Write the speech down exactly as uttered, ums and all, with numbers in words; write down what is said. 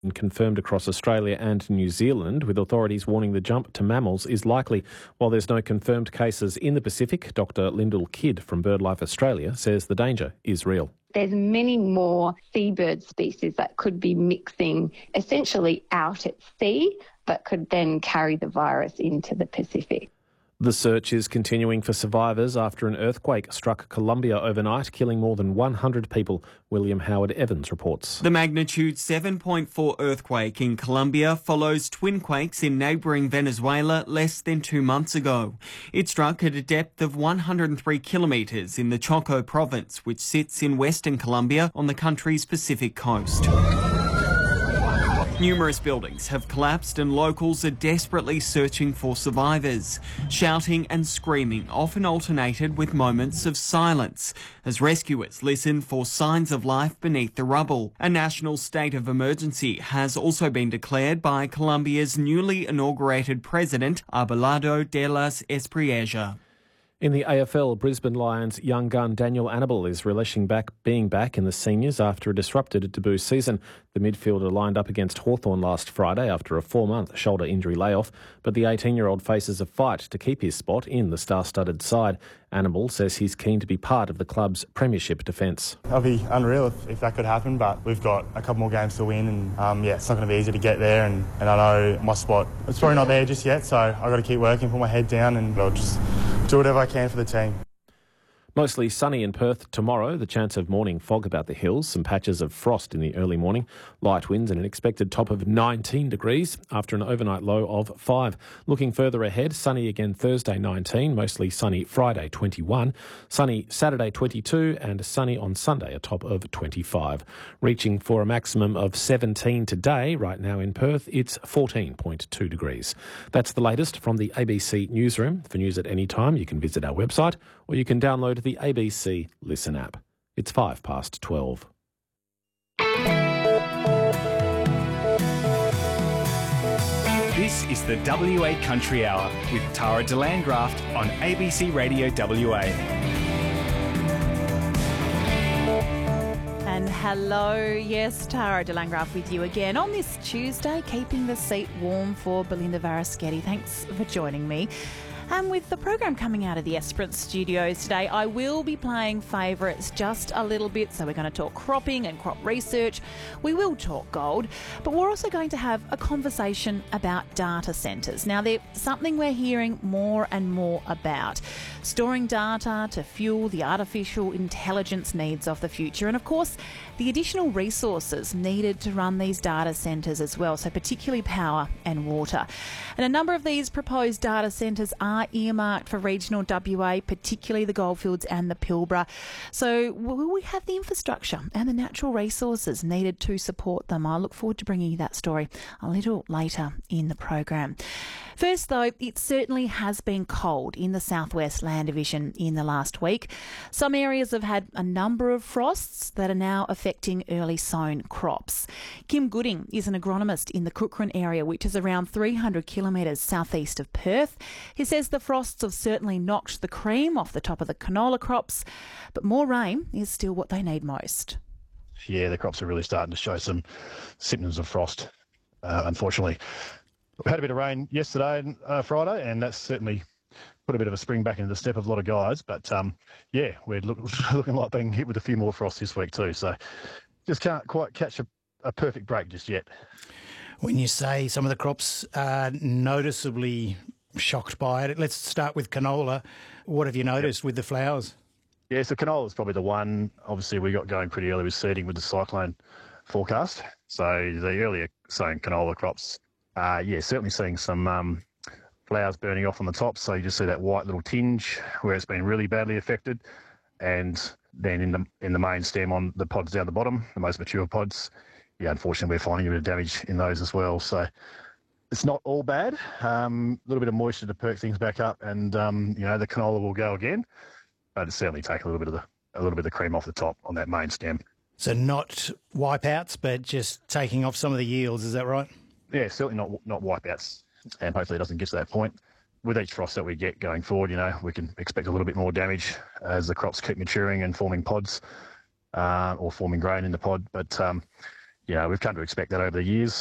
confirmed across Australia and New Zealand, with authorities warning the jump to mammals is likely. While there's no confirmed cases in the Pacific, Doctor Lyndall Kidd from BirdLife Australia says the danger is real. There's many more seabird species that could be mixing essentially out at sea, but could then carry the virus into the Pacific. The search is continuing for survivors after an earthquake struck Colombia overnight, killing more than one hundred people. William Howard Evans reports. The magnitude seven point four earthquake in Colombia follows twin quakes in neighbouring Venezuela less than two months ago. It struck at a depth of one hundred three kilometres in the Choco province, which sits in western Colombia on the country's Pacific coast. Numerous buildings have collapsed and locals are desperately searching for survivors. Shouting and screaming often alternated with moments of silence as rescuers listen for signs of life beneath the rubble. A national state of emergency has also been declared by Colombia's newly inaugurated president, Abelardo de las Espriella. In the A F L, Brisbane Lions young gun Daniel Annabelle is relishing back being back in the seniors after a disrupted debut season. The midfielder lined up against Hawthorn last Friday after a four-month shoulder injury layoff, but the eighteen-year-old faces a fight to keep his spot in the star-studded side. Annabelle says he's keen to be part of the club's premiership defence. That'll be unreal if, if that could happen, but we've got a couple more games to win, and um, yeah, it's not going to be easy to get there, and, and I know my spot, it's probably not there just yet, so I've got to keep working, put my head down, and I'll just do whatever I can for the team. Mostly sunny in Perth tomorrow. The chance of morning fog about the hills. Some patches of frost in the early morning. Light winds and an expected top of nineteen degrees after an overnight low of five. Looking further ahead, sunny again Thursday nineteen. Mostly sunny Friday twenty-one. Sunny Saturday twenty-two and sunny on Sunday a top of twenty-five. Reaching for a maximum of seventeen today. Right now in Perth, it's fourteen point two degrees. That's the latest from the A B C Newsroom. For news at any time, you can visit our website or you can download the A B C Listen app. It's five past twelve. This is the W A Country Hour with Tara DeLandgraft on A B C Radio W A. And hello, yes, Tara DeLandgraft with you again on this Tuesday, keeping the seat warm for Belinda Varaschetti. Thanks for joining me. And with the program coming out of the Esperance studios today, I will be playing favourites just a little bit. So we're going to talk cropping and crop research. We will talk gold, but we're also going to have a conversation about data centres. Now, they're something we're hearing more and more about. Storing data to fuel the artificial intelligence needs of the future. And of course, the additional resources needed to run these data centres as well, so particularly power and water. And a number of these proposed data centres are earmarked for regional W A, particularly the Goldfields and the Pilbara. So will we have the infrastructure and the natural resources needed to support them? I look forward to bringing you that story a little later in the program. First, though, it certainly has been cold in the Southwest Land Division in the last week. Some areas have had a number of frosts that are now affecting early sown crops. Kim Gooding is an agronomist in the Cookham area, which is around three hundred kilometres southeast of Perth. He says the frosts have certainly knocked the cream off the top of the canola crops, but more rain is still what they need most. Yeah, the crops are really starting to show some symptoms of frost, uh, unfortunately. We had a bit of rain yesterday and uh, Friday, and that's certainly put a bit of a spring back into the step of a lot of guys. But, um, yeah, we're look, looking like being hit with a few more frosts this week too. So just can't quite catch a, a perfect break just yet. When you say some of the crops are noticeably shocked by it, let's start with canola. What have you noticed yep. with the flowers? Yeah, so canola is probably the one. Obviously, we got going pretty early with seeding with the cyclone forecast. So the earlier sowing canola crops, Uh, yeah, certainly seeing some um, flowers burning off on the top. So you just see that white little tinge where it's been really badly affected. And then in the in the main stem on the pods down the bottom, the most mature pods, yeah, unfortunately we're finding a bit of damage in those as well. So it's not all bad. Um, a little bit of moisture to perk things back up, and um, you know the canola will go again. But it's certainly take a little bit of the a little bit of the cream off the top on that main stem. So not wipeouts, but just taking off some of the yields. Is that right? Yeah, certainly not not wipeouts, and hopefully it doesn't get to that point. With each frost that we get going forward, you know, we can expect a little bit more damage as the crops keep maturing and forming pods uh, or forming grain in the pod. But, um, you know, we've come to expect that over the years.